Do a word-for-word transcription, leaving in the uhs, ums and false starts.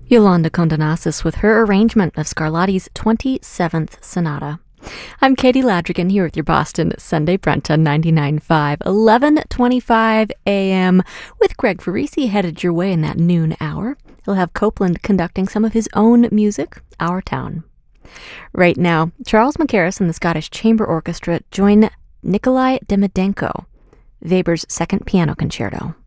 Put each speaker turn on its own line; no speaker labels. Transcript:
Yolanda Condonasis with her arrangement of Scarlatti's twenty-seventh Sonata. I'm Katie Ladrigan here with your Boston Sunday Brunch on ninety-nine point five, eleven twenty-five a.m. with Greg Farisi headed your way in that noon hour. He'll have Copeland conducting some of his own music, Our Town. Right now, Charles Mackerras and the Scottish Chamber Orchestra join Nikolai Demidenko, Weber's Second Piano Concerto.